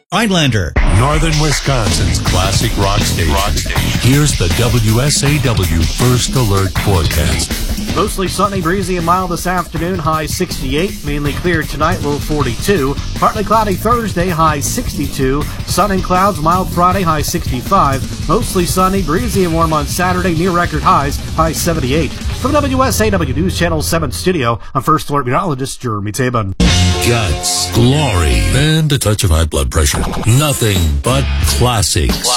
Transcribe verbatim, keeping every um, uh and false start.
Rhinelander, Northern Wisconsin's classic rock station. Rock station. Here's the W S A W First Alert forecast. Mostly sunny, breezy, and mild this afternoon, high sixty-eight. Mainly clear tonight, low forty-two. Partly cloudy Thursday, high sixty-two. Sun and clouds, mild Friday, high sixty-five. Mostly sunny, breezy, and warm on Saturday, near record highs, high seventy-eight. From W S A W News Channel seven studio, I'm First Alert meteorologist Jeremy Tabin. Guts, glory, and a touch of high blood pressure. Nothing but classics.